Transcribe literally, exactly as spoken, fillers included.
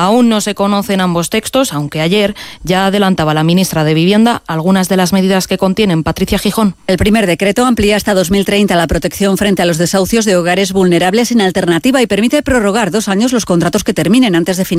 Aún no se conocen ambos textos, aunque ayer ya adelantaba la ministra de Vivienda algunas de las medidas que contienen. Patricia Gijón. El primer decreto amplía hasta dos mil treinta la protección frente a los desahucios de hogares vulnerables sin alternativa y permite prorrogar dos años los contratos que terminen antes de finalizar